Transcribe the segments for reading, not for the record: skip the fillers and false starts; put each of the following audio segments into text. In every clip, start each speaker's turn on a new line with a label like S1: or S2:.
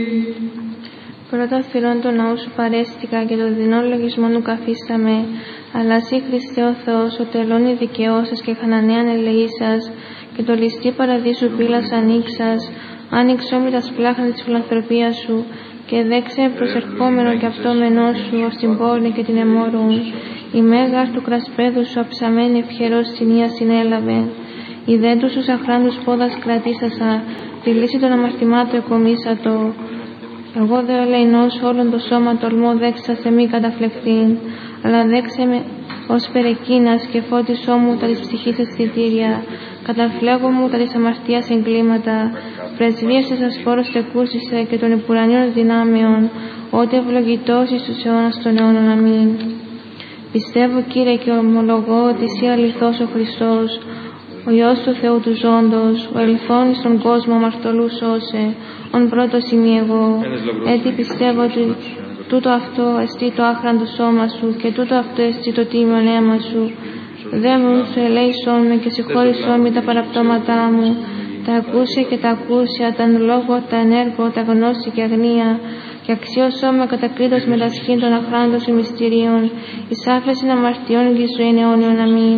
S1: Πρώτα θυρών του ναού σου παρέστηκα και το δεινό λογισμό μου καθίσταμε, αλλά εσύ Χριστέ ο Θεός, ο τελώνει δικαιώσας και χανανέαν ελεήσας, και το ληστή παραδείσου πύλας ανοίξας, άνοιξε όμοι τα σπλάχνα της φιλανθρωπίας σου, και δέξε προσερχόμενο και αυτόμενό σου ως την πόλη και την εμόρουν. Η μέγαρ του κρασπέδου σου αψαμένη ευχερός συνία συνέλαβε, η δέντους τους αχράντους πόδας κρατήσασα, τη λύση των αμαρτημάτων εκομίσατο. Εγώ δε ο ελεηνός όλον το σώμα τολμώ δέξα σε μη καταφλεχθήν, αλλά δέξε με ως περεκίνας και φώτισό μου τα της ψυχής αισθητήρια, καταφλέγω μου τα της αμαρτίας εγκλήματα, πρεσβείες ασπόρος τεκούσισε και των υπουρανίων δυνάμεων, ότι ευλογητός εις τους αιώνας των αιώνων. Αμήν. Πιστεύω, Κύριε, και ομολογώ ότι εσύ αληθώς ο Χριστός, ο Υιός του Θεού του ζώντος, ο ελθόν στον κόσμο αμαρτωλού σώσε, ον πρώτος είμαι εγώ. Έτσι πιστεύω ότι τούτο αυτό εστί το άχραντο σώμα σου και τούτο αυτό εστί το τίμιον αίμα σου. Δε μου σου ελέησόν με και συγχώρησόν με τα παραπτώματά μου, τα ακούσια και τα ακούσια, τα εν λόγω, τα ενέργο, τα γνώση και αγνία, και αξίωσό με κατακρίτως με τα σχήν των αχράντων σου μυστηρίων, εις άφεσιν αμαρτιών και ζωήν αιώνιον. Αμήν.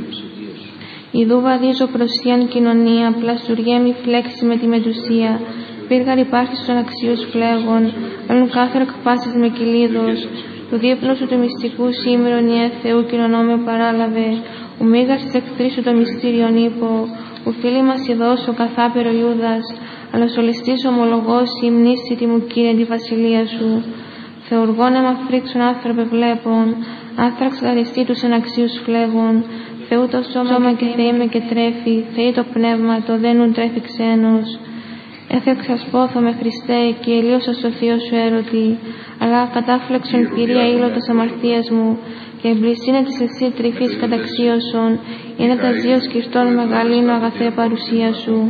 S1: Ιδού βαδίζω προσίαν κοινωνία, πλαστουργέμι φλέξη με τη μετουσία, πύργαρ υπάρχει στον αξίους φλέγων, όλων κάθε εκπάσεις με κυλίδος, του δείπνου σου του μυστικού σήμερον ιε Θεού κοινωνό παράλαβε, ου μίγας της εχθρής σου το μυστήριον ύπο, ου φίλοι μας ειδός ο καθάπερο Ιούδας, αλλά σολιστής ομολογός η μνήστη μου Κύριε τη βασιλεία σου. Θεοργών αίμα φρίξουν άνθρωπε βλέπων, άνθραξ γαριστή τους εν αξίους φλέγων, Θεού το σώμα και Θεή με και τρέφει, Θεή το πνεύμα, το δένουν τρέφει ξένος. Έθεξα σπόθο με Χριστέ και ελίωσα στο θείο σου έρωτη, αλλά κατάφλεξον Κυρία ήλωτος αμαρτίας μου, και εμπλησίνε της εσύ τρυφής καταξίωσον, είναι τα ζύος σκυρτών μεγαλύνω αγαθέ παρουσία σου.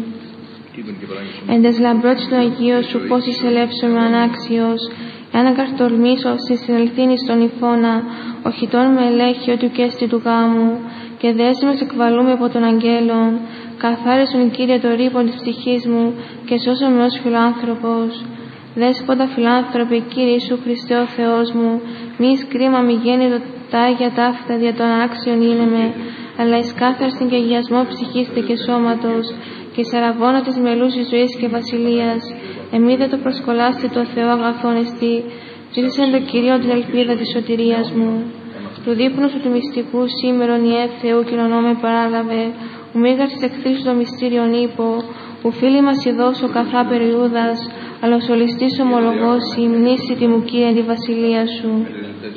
S1: Εν τες λαμπρότης του Αγίου σου πώς εισελέψω με ανάξιος, εάν αγκαρτολμήσω σε συνελθύνη στον υφώνα, ο χιτών με ελέγχει ότι ουκέστη του γάμου, και δέσμες εκβαλούμε από τον αγγέλων, καθάρισον Κύριε το ρήπον της ψυχής μου και σώσον με ως φιλάνθρωπος. Δέσποτα φιλάνθρωπε Κύριε Ιησού Χριστέ ο Θεός μου, μη εις κρίμα μη γέννητο τα άγια ταύτα δια των άξιων είναι με, αλλά εις κάθαρσιν και αγιασμό ψυχήστε και σώματος, και εις αραγώνα της μελούσης ζωής και βασιλείας, εμεί δε το προσκολάστε το Θεό αγαθόν εστί, ζήτησεν το Κυρίο την ελπίδα της σωτηρίας μου. Του δείπνου σου του μυστικού σήμερον ιε Θεού κοινωνό με παράλαβε, ου μίγας της εχθρής το μυστήριον ύπο, ου φίλοι μας ειδός ο καθάπερο Ιούδας, αλλά ο σολιστής ομολογός η μνήστη μου Κύριε τη βασιλεία σου.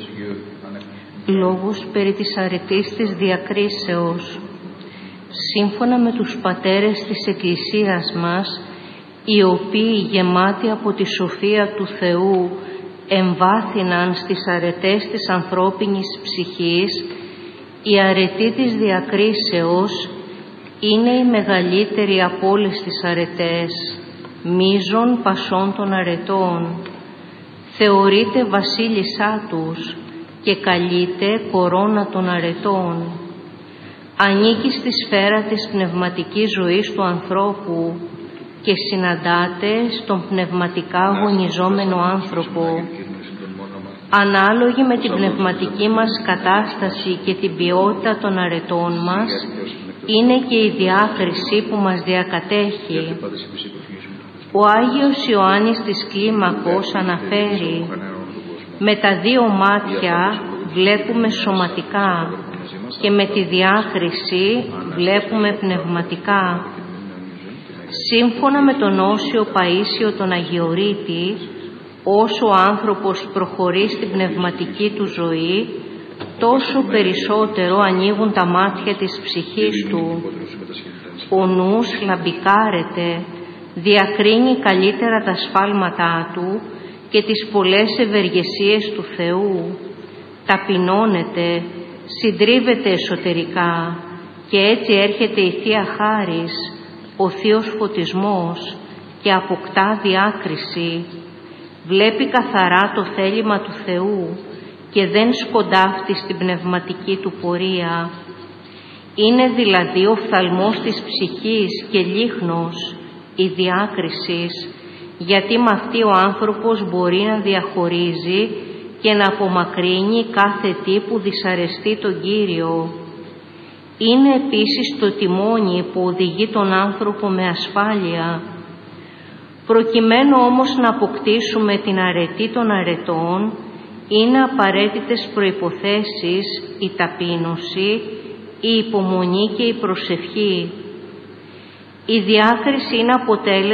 S2: Λόγος περί της αρετής της διακρίσεως. Σύμφωνα με τους πατέρες της Εκκλησίας μας, οι οποίοι γεμάτοι από τη σοφία του Θεού εμβάθυναν στις αρετές της ανθρώπινης ψυχής, η αρετή της διακρίσεως είναι η μεγαλύτερη από όλες τις αρετές, μείζων πασών των αρετών. Θεωρείται βασίλισσά τους και καλείται κορώνα των αρετών. Ανήκει στη σφαίρα της πνευματικής ζωής του ανθρώπου και συναντάται στον πνευματικά αγωνιζόμενο άνθρωπο. Ανάλογη με την πνευματική μας κατάσταση και την ποιότητα των αρετών μας, είναι και η διάκριση που μας διακατέχει. Ο Άγιος Ιωάννης της Κλίμακος αναφέρει «Με τα δύο μάτια βλέπουμε σωματικά και με τη διάκριση βλέπουμε πνευματικά». Σύμφωνα με τον Όσιο Παΐσιο τον Αγιορείτη, όσο ο άνθρωπος προχωρεί στην πνευματική του ζωή, τόσο περισσότερο ανοίγουν τα μάτια της ψυχής του. Ο νους λαμπικάρεται, διακρίνει καλύτερα τα σφάλματά του και τις πολλές ευεργεσίες του Θεού. Ταπεινώνεται, συντρίβεται εσωτερικά και έτσι έρχεται η Θεία Χάρις, ο Θείος Φωτισμός, και αποκτά διάκριση. Βλέπει καθαρά το θέλημα του Θεού και δεν σκοντάφτει στην πνευματική του πορεία. Είναι δηλαδή ο φθαλμός της ψυχής και λίχνος, η διάκρισης, γιατί με αυτή ο άνθρωπος μπορεί να διαχωρίζει και να απομακρύνει κάθε τι που δυσαρεστεί τον Κύριο. Είναι επίσης το τιμόνι που οδηγεί τον άνθρωπο με ασφάλεια. Προκειμένου όμως να αποκτήσουμε την αρετή των αρετών, είναι απαραίτητες προϋποθέσεις η ταπείνωση, η υπομονή και η προσευχή. Η διάκριση είναι αποτέλεσμα